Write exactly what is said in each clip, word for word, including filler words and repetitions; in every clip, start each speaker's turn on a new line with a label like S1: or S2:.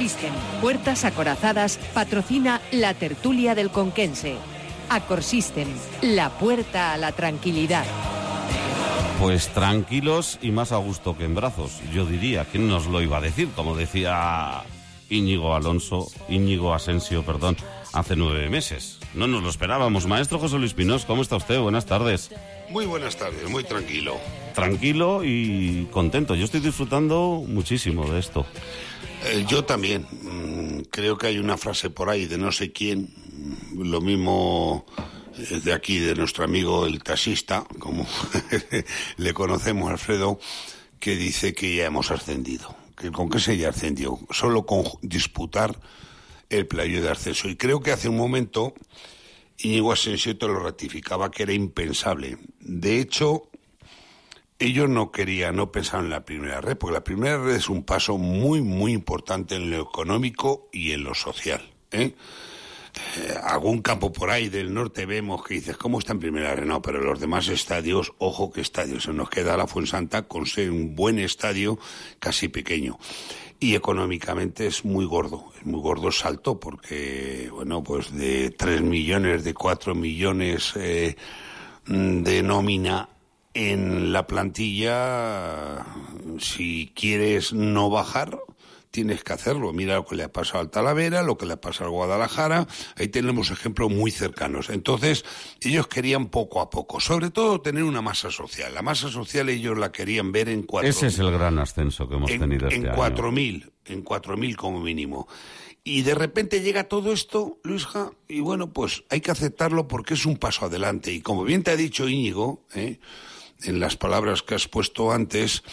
S1: Accorsystem, puertas acorazadas, patrocina la tertulia del conquense. Accorsystem, la puerta a la tranquilidad.
S2: Pues tranquilos y más a gusto que en brazos, yo diría. ¿Quién nos lo iba a decir? Como decía Íñigo Alonso, Íñigo Asensio, perdón, hace nueve meses. No nos lo esperábamos. Maestro José Luis Pinós, ¿cómo está usted? Buenas tardes.
S3: Muy buenas tardes, muy tranquilo.
S2: Tranquilo y contento. Yo estoy disfrutando muchísimo de esto.
S3: Eh, yo también. Mm, creo que hay una frase por ahí de no sé quién, lo mismo de aquí, de nuestro amigo el taxista, como le conocemos, Alfredo, que dice que ya hemos ascendido. Que ¿con qué se ya ascendió? Solo con disputar el playoff de ascenso. Y creo que hace un momento Íñigo Asensio te lo ratificaba, que era impensable. De hecho, ellos no querían, no pensaban en la primera red, porque la primera red es un paso muy, muy importante en lo económico y en lo social, ¿eh? Eh, algún campo por ahí del norte vemos que dices, ¿cómo está en primera red? No, pero los demás estadios, ojo que estadios, se nos queda la Fuensanta con ser un buen estadio casi pequeño. Y económicamente es muy gordo, es muy gordo el salto, porque, bueno, pues de tres millones, de cuatro millones eh, de nómina en la plantilla, si quieres no bajar, tienes que hacerlo. Mira lo que le ha pasado al Talavera, lo que le ha pasado al Guadalajara, ahí tenemos ejemplos muy cercanos. Entonces, ellos querían poco a poco, sobre todo tener una masa social. La masa social ellos la querían ver en cuatro mil.
S2: Ese es el gran ascenso que hemos
S3: en,
S2: tenido este
S3: en
S2: año.
S3: cuatro mil, en cuatro mil como mínimo. Y de repente llega todo esto, Luisja, y bueno, pues hay que aceptarlo porque es un paso adelante. Y como bien te ha dicho Íñigo, ¿eh? en las palabras que has puesto antes,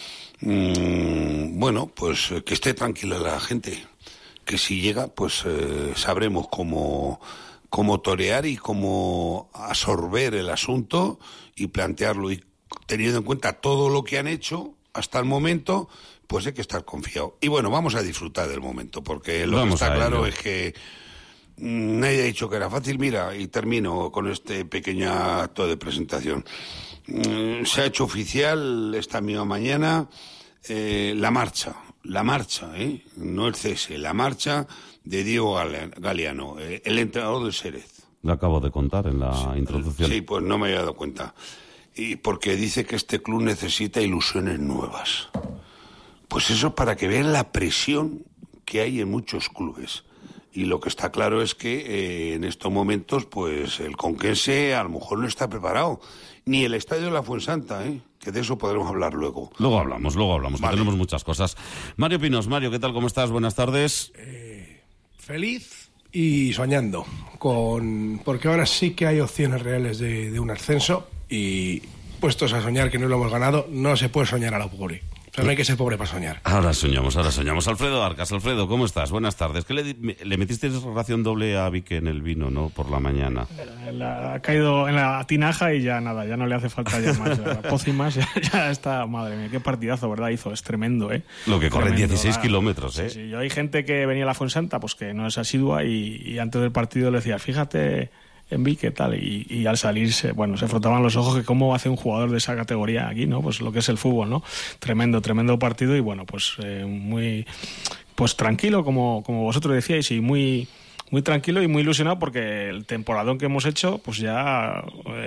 S3: mmm, bueno, pues que esté tranquila la gente, que si llega, pues eh, sabremos cómo, cómo torear y cómo absorber el asunto y plantearlo, y teniendo en cuenta todo lo que han hecho hasta el momento, pues hay que estar confiado. Y bueno, vamos a disfrutar del momento, porque lo
S2: Vamos
S3: que está claro
S2: ello.
S3: es que mmm, nadie ha dicho que era fácil. Mira, y termino con este pequeño acto de presentación. Se ha hecho oficial esta misma mañana eh, la marcha, la marcha, ¿eh? no el cese, la marcha de Diego Galeano, eh, el entrenador del Xerez.
S2: Lo acabo de contar en la
S3: sí,
S2: introducción.
S3: Sí, pues no me había dado cuenta. Y porque dice que este club necesita ilusiones nuevas. Pues eso para que vean la presión que hay en muchos clubes. Y lo que está claro es que eh, en estos momentos, pues el conquense a lo mejor no está preparado. Ni el estadio de la Fuensanta, ¿eh? que de eso podremos hablar luego.
S2: Luego hablamos, luego hablamos,
S3: Vale.
S2: que tenemos muchas cosas. Mario Pinós, Mario, ¿qué tal? ¿Cómo estás? Buenas tardes.
S4: Eh, feliz y soñando, con porque ahora sí que hay opciones reales de, de un ascenso, y puestos a soñar que no lo hemos ganado, no se puede soñar a la pobre. O sea, no hay que ser pobre para soñar.
S2: Ahora soñamos, ahora soñamos. Alfredo Arcas, Alfredo, ¿cómo estás? Buenas tardes. ¿Qué le, le metiste ración doble a Vique en el vino, no? Por la mañana.
S5: La, ha caído en la tinaja y ya nada, ya no le hace falta ya más. La pócimas ya, ya está, madre mía, qué partidazo, ¿verdad? Hizo, es tremendo, ¿eh?
S2: Lo que corre
S5: Tremendo,
S2: dieciséis
S5: ah,
S2: kilómetros, ¿eh?
S5: Sí, sí, yo hay gente que venía a la Fuensanta, pues que no es asidua, y, y antes del partido le decía, fíjate en Vique, tal, y, y al salirse, bueno, se frotaban los ojos que cómo hace un jugador de esa categoría aquí, ¿no? Pues lo que es el fútbol, ¿no? Tremendo, tremendo partido, y bueno, pues eh, muy, pues tranquilo, como, como vosotros decíais, y muy, muy tranquilo y muy ilusionado, porque el temporadón que hemos hecho, pues ya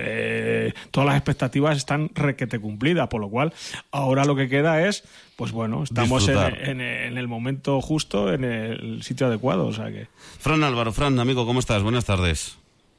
S5: eh, todas las expectativas están requete cumplidas, por lo cual ahora lo que queda es, pues bueno, estamos en, en, en el momento justo, en el sitio adecuado, o sea que...
S2: Fran Álvaro, Fran, amigo, ¿cómo estás? Buenas tardes.